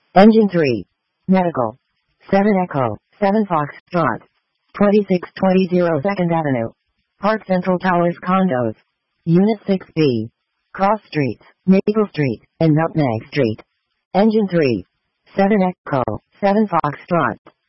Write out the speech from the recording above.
Engine 3. Medical. 7 Echo, 7 Foxtrot. 2620 2nd Avenue. Park Central Towers Condos. Unit 6B. Cross Streets, Maple Street, and Nutmeg Street. Engine 3. 7 Echo, 7 Foxtrot.